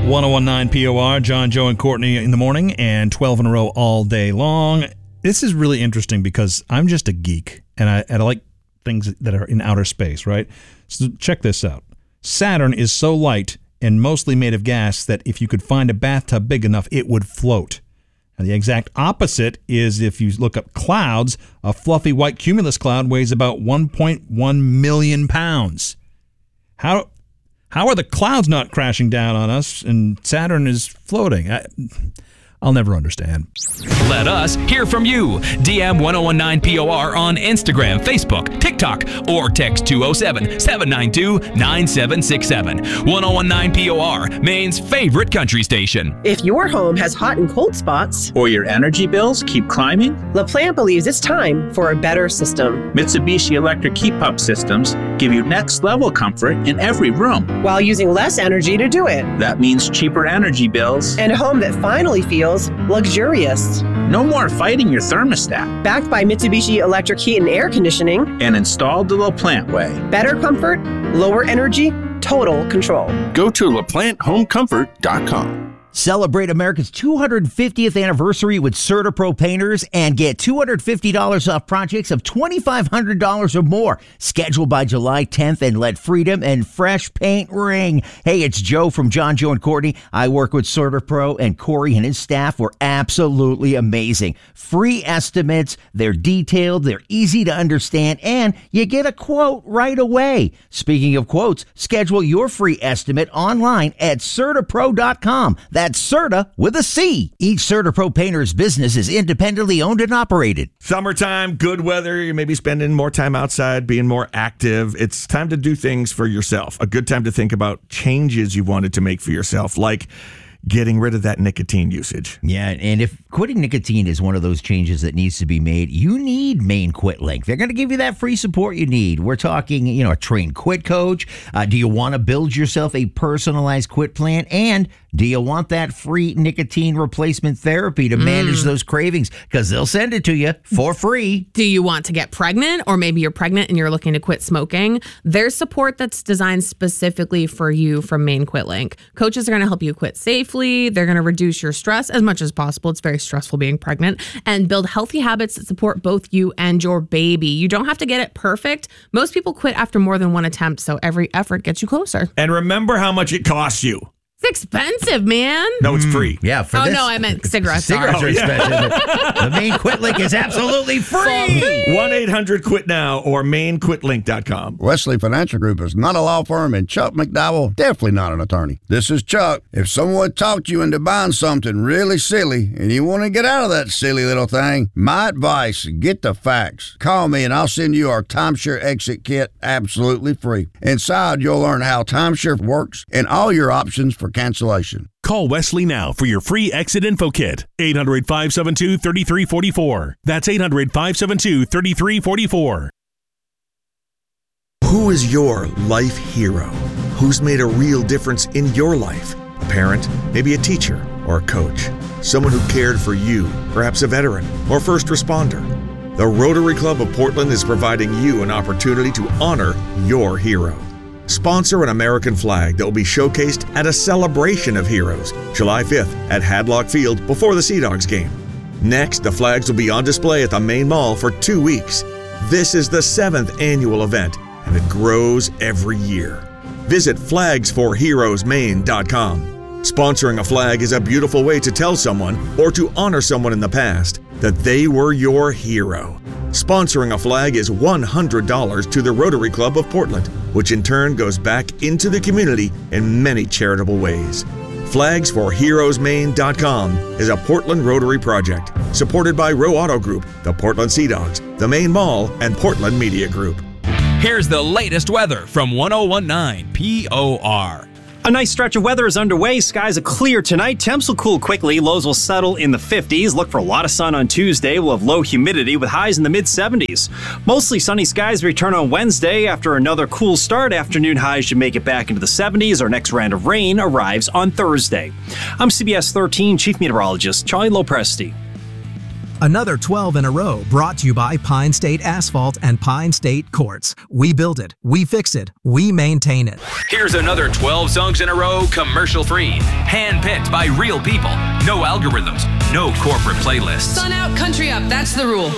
1019 POR, John, Joe, and Courtney in the morning, and 12 in a row all day long. This is really interesting because I'm just a geek, and I like things that are in outer space, right? So check this out. Saturn is so light and mostly made of gas that if you could find a bathtub big enough, it would float. And the exact opposite is if you look up clouds, a fluffy white cumulus cloud weighs about 1.1 million pounds. How are the clouds not crashing down on us and Saturn is floating? I'll never understand. Let us hear from you. DM 1019 POR on Instagram, Facebook, TikTok, or text 207-792-9767. 1019 POR, Maine's favorite country station. If your home has hot and cold spots, or your energy bills keep climbing, LaPlante believes it's time for a better system. Mitsubishi electric heat pump systems give you next level comfort in every room, while using less energy to do it. That means cheaper energy bills and a home that finally feels luxurious. No more fighting your thermostat. Backed by Mitsubishi electric heat and air conditioning, and installed the LaPlante way. Better comfort, lower energy, total control. Go to LaPlanteHomeComfort.com. Celebrate America's 250th anniversary with CertaPro painters and get $250 off projects of $2,500 or more. Schedule by July 10th and let freedom and fresh paint ring. Hey, it's Joe from John, Joe, and Courtney. I work with CertaPro, and Corey and his staff were absolutely amazing. Free estimates, they're detailed, they're easy to understand, and you get a quote right away. Speaking of quotes, schedule your free estimate online at CertaPro.com. That's Certa with a C. Each CertaPro painter's business is independently owned and operated. Summertime, good weather. You may be spending more time outside, being more active. It's time to do things for yourself. A good time to think about changes you wanted to make for yourself, like getting rid of that nicotine usage. Yeah, and if quitting nicotine is one of those changes that needs to be made, you need Maine Quit Link. They're going to give you that free support you need. We're talking, a trained quit coach. Do you want to build yourself a personalized quit plan? And do you want that free nicotine replacement therapy to manage those cravings? Because they'll send it to you for free. Do you want to get pregnant? Or maybe you're pregnant and you're looking to quit smoking? There's support that's designed specifically for you from Maine Quit Link. Coaches are going to help you quit safely. They're going to reduce your stress as much as possible. It's very stressful being pregnant, and build healthy habits that support both you and your baby. You don't have to get it perfect. Most people quit after more than one attempt, so every effort gets you closer. And remember how much it costs you. It's expensive, man. No, it's free. Yeah. No, I meant cigarettes. Cigarettes are expensive. The Maine Quit Link is absolutely free. 1-800-QUIT-NOW or MaineQuitLink.com. Wesley Financial Group is not a law firm, and Chuck McDowell, definitely not an attorney. This is Chuck. If someone talked you into buying something really silly and you want to get out of that silly little thing, my advice, get the facts. Call me and I'll send you our timeshare exit kit absolutely free. Inside, you'll learn how timeshare works and all your options for cancellation. Call Wesley now for your free exit info kit. 800-572-3344. That's 800-572-3344. Who is your life hero? Who's made a real difference in your life? A parent, maybe a teacher, or a coach. Someone who cared for you, perhaps a veteran or first responder. The Rotary Club of Portland is providing you an opportunity to honor your hero. Sponsor an American flag that will be showcased at a celebration of heroes, July 5th at Hadlock Field before the Sea Dogs game. Next, the flags will be on display at the Maine Mall for 2 weeks. This is the 7th annual event, and it grows every year. Visit flagsforheroesmaine.com. Sponsoring a flag is a beautiful way to tell someone, or to honor someone in the past, that they were your hero. Sponsoring a flag is $100 to the Rotary Club of Portland, which in turn goes back into the community in many charitable ways. Flagsforheroesmaine.com is a Portland Rotary project supported by Row Auto Group, the Portland Sea Dogs, the Maine Mall, and Portland Media Group. Here's the latest weather from 1019 POR. A nice stretch of weather is underway. Skies are clear tonight. Temps will cool quickly. Lows will settle in the 50s. Look for a lot of sun on Tuesday. We'll have low humidity with highs in the mid-70s. Mostly sunny skies return on Wednesday after another cool start. Afternoon highs should make it back into the 70s. Our next round of rain arrives on Thursday. I'm CBS 13 Chief Meteorologist Charlie Lopresti. Another 12 in a row brought to you by Pine State Asphalt and Pine State Quartz. We build it, we fix it, we maintain it. Here's another 12 songs in a row, commercial-free. Hand-picked by real people. No algorithms, no corporate playlists. Sun out, country up, that's the rule.